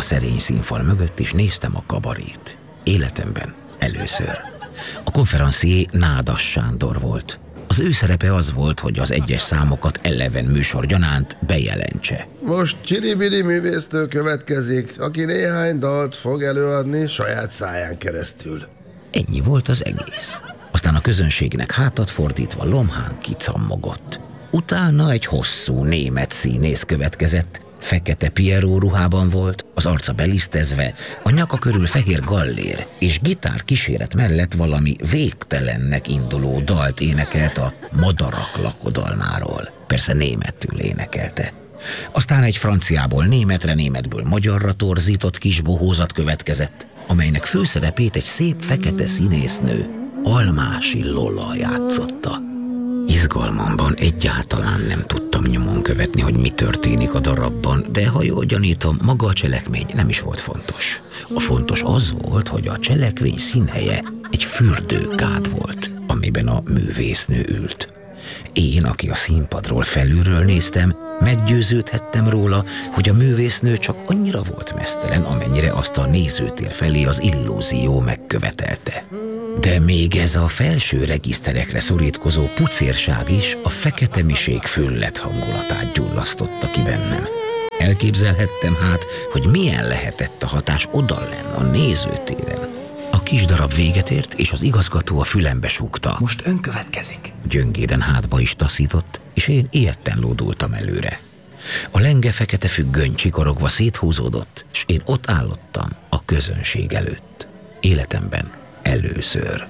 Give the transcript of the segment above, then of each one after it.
szerény színfal mögött, és néztem a kabarét. Életemben először. A konferencié Nádas Sándor volt. Az ő szerepe az volt, hogy az egyes számokat eleven műsor gyanánt bejelentse. Most Csiribiri művésznő következik, aki néhány dalt fog előadni saját száján keresztül. Ennyi volt az egész. Aztán a közönségnek hátat fordítva Lomhán kicammogott. Utána egy hosszú német színész következett, fekete Pierrot ruhában volt, az arca belisztezve, a nyaka körül fehér gallér, és gitár kíséret mellett valami végtelennek induló dalt énekelt a Madarak lakodalmáról. Persze németül énekelte. Aztán egy franciából németre, németből magyarra torzított kis bohózat következett, amelynek főszerepét egy szép fekete színésznő, Almási Lola játszotta. Izgalmamban egyáltalán nem tudtam nyomon követni, hogy mi történik a darabban, de ha jól gyanítom, maga a cselekmény nem is volt fontos. A fontos az volt, hogy a cselekvény színhelye egy fürdőkád volt, amiben a művésznő ült. Én, aki a színpadról felülről néztem, meggyőződhettem róla, hogy a művésznő csak annyira volt meztelen, amennyire azt a nézőtér felé az illúzió megkövetelte. De még ez a felső regiszterekre szorítkozó pucérság is a feketemiség füllet hangulatát gyullasztotta ki bennem. Elképzelhettem hát, hogy milyen lehetett a hatás odalenn a nézőtéren. A kis darab véget ért, és az igazgató a fülembe súgta. Most ön következik. Gyöngéden hátba is taszított, és én ilyetten lódultam előre. A lenge fekete függöny csikorogva széthúzódott, és én ott állottam a közönség előtt. Életemben először.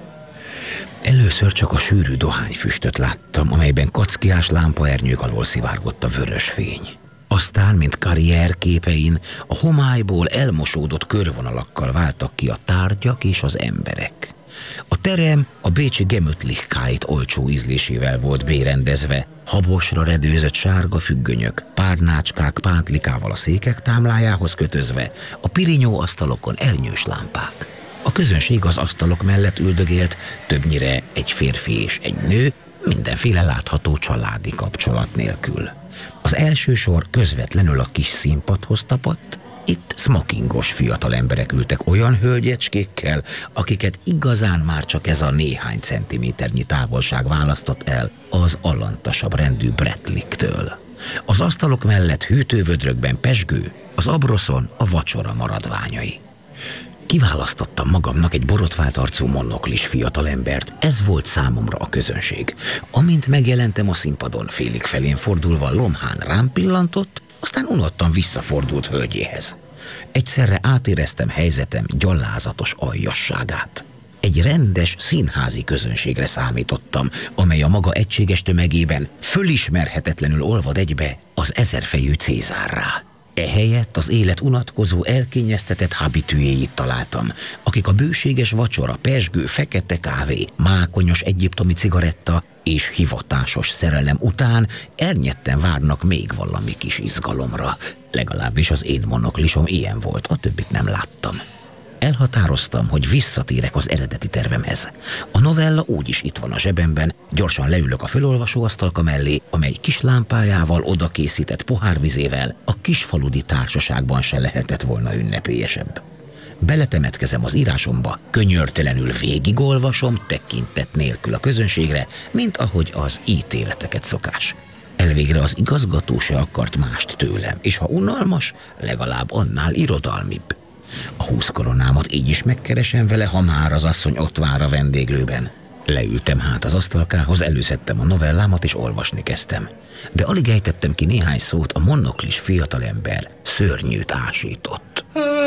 Először csak a sűrű dohányfüstöt láttam, amelyben kackiás lámpaernyők alól szivárgott a vörös fény. Aztán, mint karrierképein, a homályból elmosódott körvonalakkal váltak ki a tárgyak és az emberek. A terem a bécsi Gemütlichkeit olcsó ízlésével volt bérendezve, habosra redőzött sárga függönyök, párnácskák pántlikával a székek támlájához kötözve, a pirinyó asztalokon ernyős lámpák. A közönség az asztalok mellett üldögélt, többnyire egy férfi és egy nő, mindenféle látható családi kapcsolat nélkül. Az első sor közvetlenül a kis színpadhoz tapadt, itt smokingos fiatal emberek ültek olyan hölgyecskékkel, akiket igazán már csak ez a néhány centiméternyi távolság választott el az alantasabb rendű Bretliktől. Az asztalok mellett hűtővödrökben pezsgő, az abroszon a vacsora maradványai. Kiválasztottam magamnak egy borotvált arcú monoklis fiatalembert, ez volt számomra a közönség. Amint megjelentem a színpadon, félig felén fordulva Lomhán rám pillantott, aztán unottan visszafordult hölgyéhez. Egyszerre átéreztem helyzetem gyalázatos aljasságát. Egy rendes színházi közönségre számítottam, amely a maga egységes tömegében fölismerhetetlenül olvad egybe az ezerfejű Cézárrá. Ehelyett az élet unatkozó, elkényeztetett habitüéit találtam, akik a bőséges vacsora, pezsgő, fekete kávé, mákonyos egyiptomi cigaretta és hivatásos szerelem után ernyetten várnak még valami kis izgalomra. Legalábbis az én monoklisom ilyen volt, a többit nem láttam. Elhatároztam, hogy visszatérek az eredeti tervemhez. A novella úgyis itt van a zsebemben, gyorsan leülök a fölolvasóasztalka mellé, amely kis lámpájával odakészített pohárvizével a kisfaludi társaságban se lehetett volna ünnepélyesebb. Beletemetkezem az írásomba, könyörtelenül végigolvasom, tekintet nélkül a közönségre, mint ahogy az ítéleteket szokás. Elvégre az igazgató se akart mást tőlem, és ha unalmas, legalább annál irodalmibb. A 20 koronámat így is megkeresem vele, ha már az asszony ott vár a vendéglőben. Leültem hát az asztalkához, előszedtem a novellámat és olvasni kezdtem. De alig ejtettem ki néhány szót, a monoklis fiatalember szörnyűt ásított.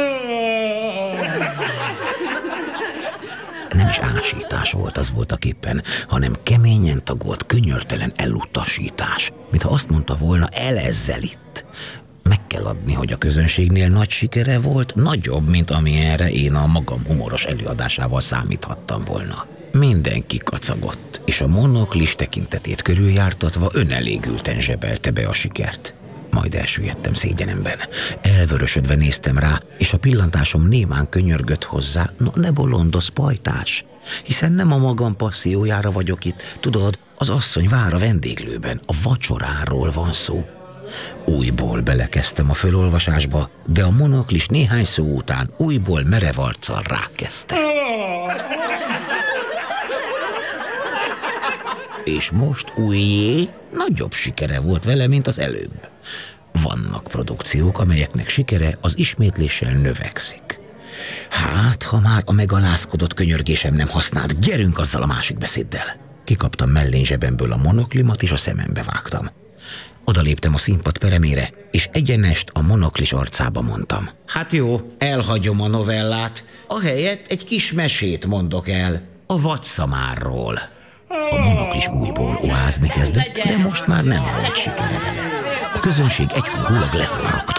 Nem is ásítás volt az voltaképpen, hanem keményen tagolt, könyörtelen elutasítás, mintha azt mondta volna, elezzel itt. Meg kell adni, hogy a közönségnél nagy sikere volt, nagyobb, mint amilyenre én a magam humoros előadásával számíthattam volna. Mindenki kacagott, és a monoklis tekintetét körüljártatva önelégülten zsebelte be a sikert. Majd elsüllyedtem szégyenemben. Elvörösödve néztem rá, és a pillantásom némán könyörgött hozzá, no ne bolondoz, pajtás, hiszen nem a magam passziójára vagyok itt, tudod, az asszony vár a vendéglőben, a vacsoráról van szó. Újból belekezdtem a fölolvasásba, de a monoklis néhány szó után újból merev arccal rákezdte. És most újjé nagyobb sikere volt vele, mint az előbb. Vannak produkciók, amelyeknek sikere az ismétléssel növekszik. Hát, ha már a megalázkodott könyörgésem nem használt, gyerünk azzal a másik beszéddel. Kikaptam mellén zsebemből a monoklimat, és a szemembe vágtam. Odaléptem a színpad peremére, és egyenest a monoklis arcába mondtam. Hát jó, elhagyom a novellát, ahelyett egy kis mesét mondok el, a vadszamárról. A monoklis újból oázni kezdett, de most már nem volt sikere vele. A közönség egyhangúlag lehorrogta.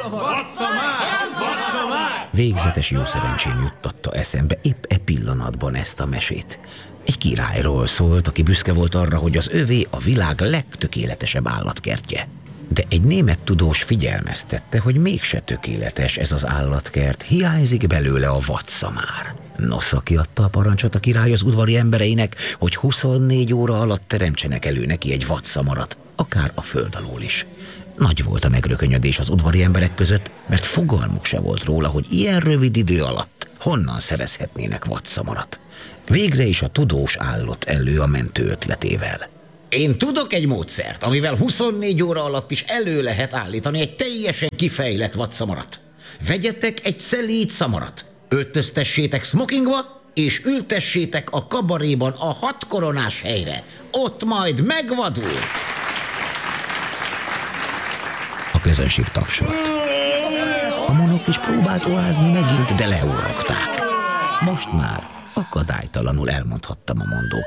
Végzetes jó szerencsém juttatta eszembe épp e pillanatban ezt a mesét. Egy királyról szólt, aki büszke volt arra, hogy az övé a világ legtökéletesebb állatkertje. De egy német tudós figyelmeztette, hogy mégse tökéletes ez az állatkert, hiányzik belőle a vadszamár. Nosza kiadta a parancsot a király az udvari embereinek, hogy 24 óra alatt teremtsenek elő neki egy vadszamarat, akár a föld alól is. Nagy volt a megrökönyödés az udvari emberek között, mert fogalmuk se volt róla, hogy ilyen rövid idő alatt honnan szerezhetnének vadszamarat. Végre is a tudós állott elő a mentő ötletével. Én tudok egy módszert, amivel 24 óra alatt is elő lehet állítani egy teljesen kifejlett vadszamarat. Vegyetek egy szelíd szamarat, öltöztessétek smokingba, és ültessétek a kabaréban a 6 koronás helyre. Ott majd megvadul. A közönség tapsolt. A monoklis próbált oázni megint, de leórogták. Most már akadálytalanul elmondhattam a mondókámat.